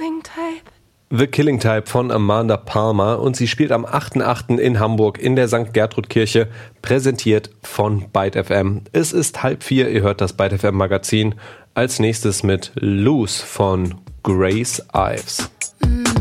Killing Type. The Killing Type von Amanda Palmer und sie spielt am 8.8. in Hamburg in der St. Gertrud-Kirche, präsentiert von Byte FM. Es ist 3:30, ihr hört das Byte FM Magazin. Als nächstes mit Loose von Grace Ives.